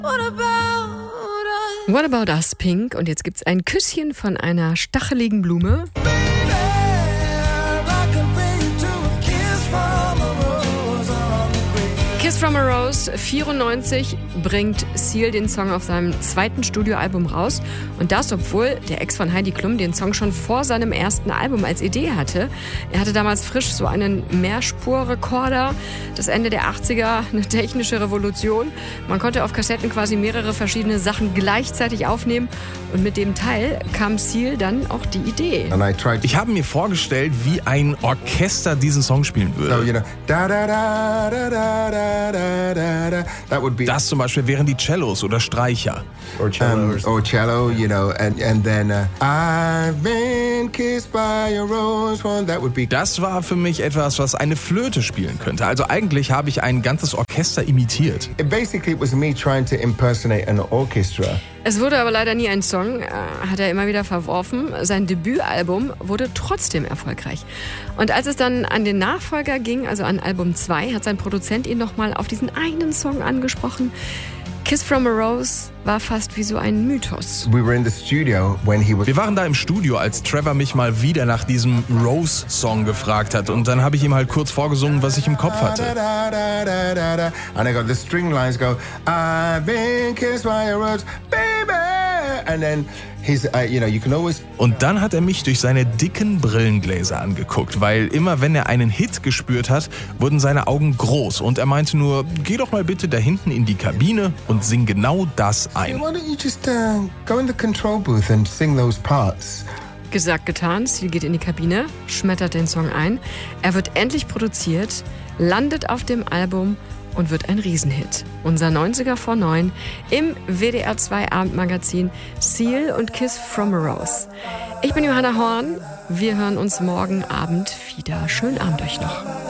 What About Us, Pink? Und jetzt gibt's ein Küsschen von einer stacheligen Blume. Kiss from a Rose, 94, bringt Seal den Song auf seinem zweiten Studioalbum raus. Und das, obwohl der Ex von Heidi Klum den Song schon vor seinem ersten Album als Idee hatte. Er hatte damals frisch so einen Mehrspurrekorder. Das Ende der 80er, eine technische Revolution. Man konnte auf Kassetten quasi mehrere verschiedene Sachen gleichzeitig aufnehmen. Und mit dem Teil kam Seal dann auch die Idee. Ich habe mir vorgestellt, wie ein Orchester diesen Song spielen würde. Das zum Beispiel wären die Cellos oder Streicher. Or cello, you know, and then I've been kissed by a rose. That would be. Das war für mich etwas, was eine Flöte spielen könnte. Also eigentlich habe ich ein ganzes Orchester imitiert. Basically, it was me trying to impersonate an orchestra. Es wurde aber leider nie ein Song, hat er immer wieder verworfen. Sein Debütalbum wurde trotzdem erfolgreich. Und als es dann an den Nachfolger ging, also an Album 2, hat sein Produzent ihn nochmal auf diesen einen Song angesprochen. Kiss from a Rose war fast wie so ein Mythos. We were in the studio when he was. Wir waren da im Studio, als Trevor mich mal wieder nach diesem Rose-Song gefragt hat. Und dann habe ich ihm halt kurz vorgesungen, was ich im Kopf hatte. And I got the string lines go, I've been kissed by a rose, baby. And then he's, you can always. Und dann hat er mich durch seine dicken Brillengläser angeguckt, weil immer wenn er einen Hit gespürt hat, wurden seine Augen groß. Und er meinte nur, geh doch mal bitte da hinten in die Kabine und sing genau das ein. Why don't you just go in the control booth and sing those parts? Gesagt, getan. Seal geht in die Kabine, schmettert den Song ein. Er wird endlich produziert, landet auf dem Album und wird ein Riesenhit. Unser 90er vor 9 im WDR 2 Abendmagazin Seal und Kiss from a Rose. Ich bin Johanna Horn. Wir hören uns morgen Abend wieder. Schönen Abend euch noch.